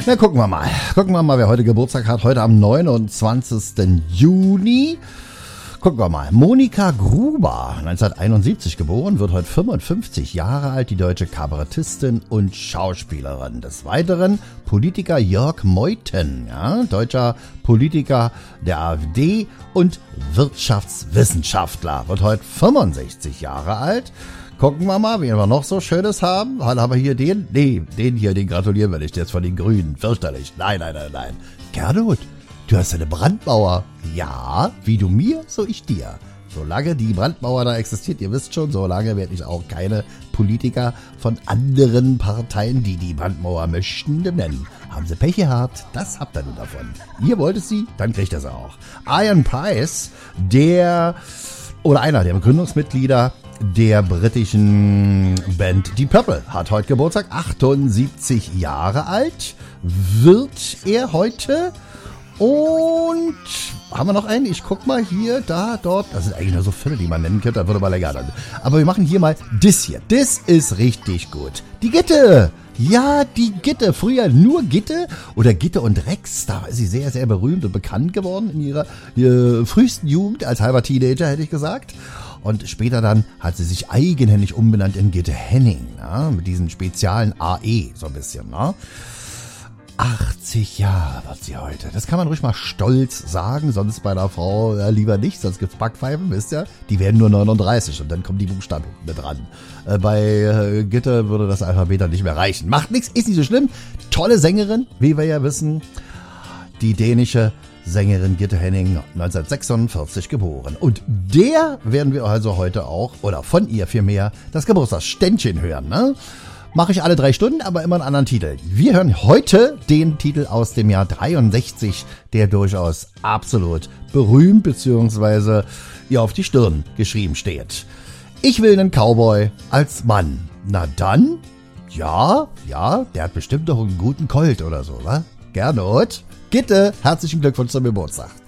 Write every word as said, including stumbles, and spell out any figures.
Na, gucken wir mal. Gucken wir mal, wer heute Geburtstag hat. Heute am neunundzwanzigsten Juni. Gucken wir mal. Monika Gruber, neunzehnhunderteinundsiebzig geboren, wird heute fünfundfünfzig Jahre alt, die deutsche Kabarettistin und Schauspielerin. Des Weiteren Politiker Jörg Meuthen, ja, deutscher Politiker der AfD und Wirtschaftswissenschaftler, wird heute fünfundsechzig Jahre alt. Gucken wir mal, wen wir noch so Schönes haben. Dann haben wir hier den, nee, den hier, den gratulieren wir nicht, jetzt von den Grünen, fürchterlich. Nein, nein, nein, nein. Gernot, du hast eine Brandmauer. Ja, wie du mir, so ich dir. Solange die Brandmauer da existiert, ihr wisst schon, solange werde ich auch keine Politiker von anderen Parteien, die die Brandmauer möchten, nennen. Haben sie Pech gehabt, das habt ihr nun davon. Ihr wolltet sie, dann kriegt ihr sie auch. Ian Price, der, oder einer der Gründungsmitglieder der britischen Band Deep Purple, hat heute Geburtstag, achtundsiebzig Jahre alt, wird er heute. Und haben wir noch einen? Ich guck mal hier, da, dort. Das sind eigentlich nur so viele, die man nennen könnte. Da würde man länger dann. Aber wir machen hier mal das hier. Das ist richtig gut. Die Gitte. Ja, die Gitte. Früher nur Gitte oder Gitte und Rex. Da ist sie sehr, sehr berühmt und bekannt geworden in ihrer äh, frühesten Jugend. Als halber Teenager, hätte ich gesagt. Und später dann hat sie sich eigenhändig umbenannt in Gitte Henning. Ja, mit diesem speziellen A E so ein bisschen, ne? achtzig Jahre wird sie heute. Das kann man ruhig mal stolz sagen, sonst bei einer Frau ja, lieber nicht, sonst gibt's Backpfeifen, wisst ihr? Die werden nur neununddreißig und dann kommen die Buchstaben mit dran. Äh, bei äh, Gitte würde das Alphabet dann nicht mehr reichen. Macht nichts, ist nicht so schlimm. Tolle Sängerin, wie wir ja wissen. Die dänische Sängerin Gitte Henning, neunzehnhundertsechsundvierzig geboren. Und der werden wir also heute auch, oder von ihr vielmehr, das Geburtstagsständchen hören, ne? Mache ich alle drei Stunden, aber immer einen anderen Titel. Wir hören heute den Titel aus dem Jahr dreiundsechzig, der durchaus absolut berühmt bzw. ihr auf die Stirn geschrieben steht. Ich will einen Cowboy als Mann. Na dann, ja, ja, der hat bestimmt doch einen guten Colt oder so, wa? Gernot, Gitte, herzlichen Glückwunsch zum Geburtstag.